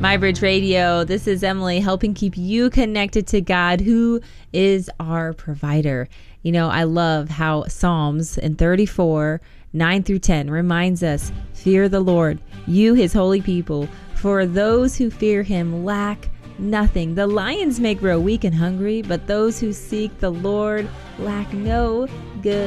MyBridge Radio. This is Emily, helping keep you connected to God, who is our provider. You know, I love how Psalms in 34, 9 through 10 reminds us, fear the Lord, you his holy people, for those who fear him lack nothing. The lions may grow weak and hungry, but those who seek the Lord lack no good